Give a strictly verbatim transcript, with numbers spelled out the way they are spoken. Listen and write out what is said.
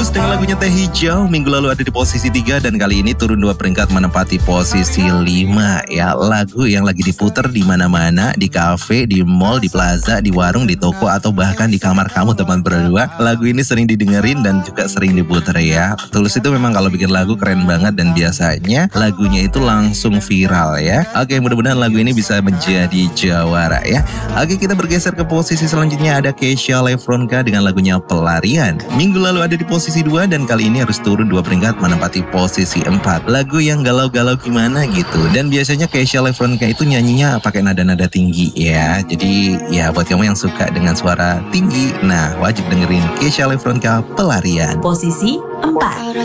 Tulus dengan lagunya Teh Hijau minggu lalu ada di posisi tiga dan kali ini turun dua peringkat menempati posisi lima ya. Lagu yang lagi diputer di mana-mana, di kafe, di mall, di plaza, di warung, di toko atau bahkan di kamar kamu teman berdua. Lagu ini sering didengerin dan juga sering diputer ya. Tulus itu memang kalau bikin lagu keren banget dan biasanya lagunya itu langsung viral ya. Oke, mudah-mudahan lagu ini bisa menjadi jawara ya. Oke, kita bergeser ke posisi selanjutnya ada Kesha Lefronka dengan lagunya Pelarian. Minggu lalu ada di posisi dua dan kali ini harus turun dua peringkat menempati posisi empat. Lagu yang galau-galau gimana gitu. Dan biasanya Kesha Lefronka itu nyanyinya pakai nada-nada tinggi ya. Jadi ya buat kamu yang suka dengan suara tinggi, nah wajib dengerin Kesha Lefronka Pelarian. Posisi empat.